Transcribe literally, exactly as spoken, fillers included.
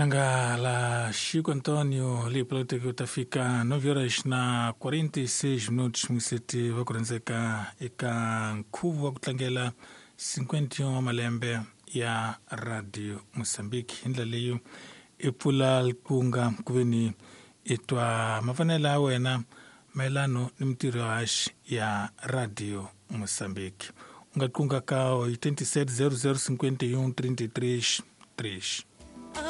Anga la Chico Antonio lipote que utafika nove horas na quarenta e seis minutos mwiseti vakurenzeka ika nkuvu wa kutlangela cinquenta wa malembe ya Radio Mosambiki ndla leyo ipula likunga kuveni itwa mafanela wena maelano ni mtiro hash ya Radio Mosambiki ungakunga kao oitenta e sete zero zero cinquenta e um trinta e três três